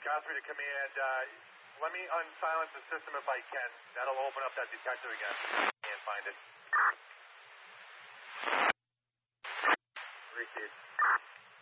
Osprey to command. Let me unsilence the system if I can. That'll open up that detector again. Can't find it. Received.